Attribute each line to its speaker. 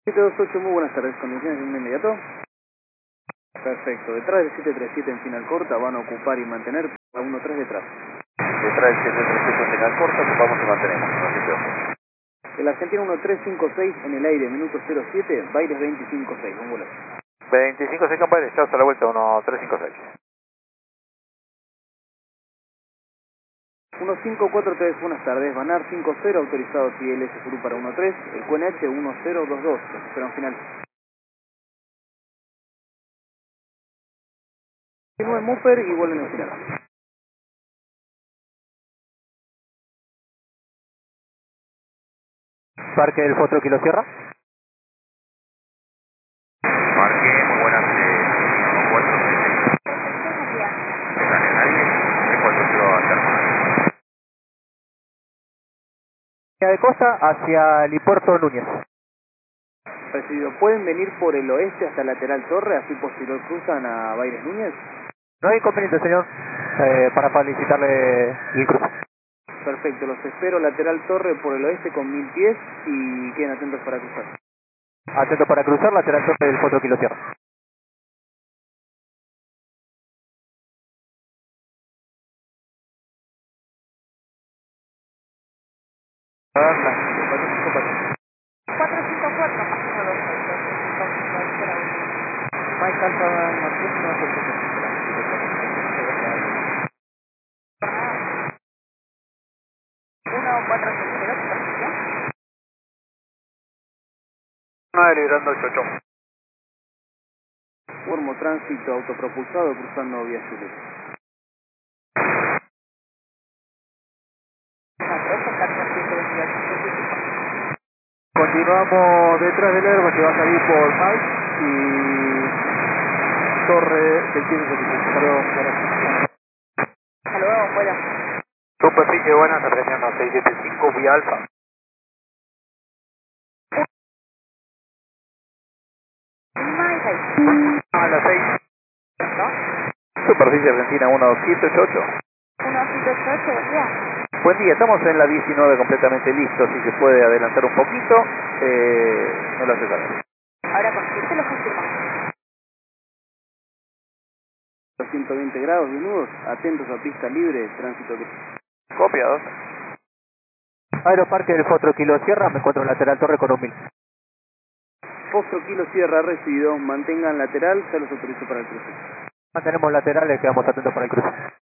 Speaker 1: 728, muy buenas tardes, condiciones de un inmediato. Perfecto, detrás del 737 en final corta van a ocupar y mantener a 13 detrás.
Speaker 2: Detrás del 737 en final corta, ocupamos y mantenemos.
Speaker 1: El Argentina 1356 en el aire, minuto 07, Baires 256, un vuelo.
Speaker 2: 25-6 campaña, ya hasta la vuelta, 1356.
Speaker 1: 1543, buenas tardes, Banar 50, autorizado CLS Suru para 13, el QNH 1022, espera un final. Continúa en Muffer y vuelven al final.
Speaker 3: Parque del Fotro Kilo Sierra.
Speaker 2: Parque, muy buenas, 4. ¿Nadie? ¿De cuánto se va a hacer?
Speaker 3: De costa hacia el Helipuerto Núñez.
Speaker 1: Recibido, ¿pueden venir por el oeste hasta lateral torre, así posterior cruzan a Baires Núñez?
Speaker 3: No hay inconveniente, señor, para felicitarle el cruce.
Speaker 1: Perfecto, los espero lateral torre por el oeste con 1000 pies y queden atentos para cruzar.
Speaker 3: Atento para cruzar, lateral torre del Fotro Kilo Sierra.
Speaker 1: Mike Alfa Martín, no hace presentación.
Speaker 2: Librando el 88.
Speaker 1: Formo tránsito autopropulsado cruzando vía Juliet.
Speaker 3: Continuamos detrás del Airbus que va a salir por Mike y torre del 175.
Speaker 1: Hasta luego, fuera.
Speaker 2: Superficie buenas, apreciando 675, vía alfa. A las 6. Superficie Argentina 1788.
Speaker 4: 1788, buen día.
Speaker 2: Buen día, estamos en la 19 completamente listos, si se puede adelantar un poquito, no lo hace saber.
Speaker 4: Ahora con quién te lo confirmo.
Speaker 1: 120 grados de nudos, atentos a pista libre, tránsito libre.
Speaker 2: Copiados.
Speaker 3: Aeroparque del Fotro Kilo Sierra, me encuentro en lateral torre con 1000.
Speaker 1: Fostro Kilo Sierra recibido, mantengan lateral, ya los autorizo para el cruce.
Speaker 3: Mantenemos laterales, quedamos atentos para el cruce.